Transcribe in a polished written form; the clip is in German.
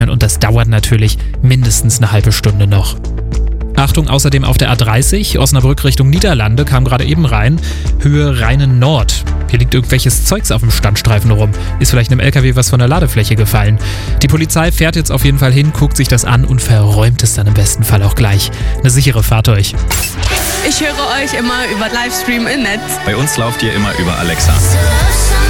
Und das dauert natürlich mindestens eine halbe Stunde noch. Achtung, außerdem auf der A30, Osnabrück Richtung Niederlande, kam gerade eben rein, Höhe Rheinen Nord. Hier liegt irgendwelches Zeugs auf dem Standstreifen rum. Ist vielleicht einem LKW was von der Ladefläche gefallen. Die Polizei fährt jetzt auf jeden Fall hin, guckt sich das an und verräumt es dann im besten Fall auch gleich. Eine sichere Fahrt euch. Ich höre euch immer über Livestream im Netz. Bei uns lauft ihr immer über Alexa.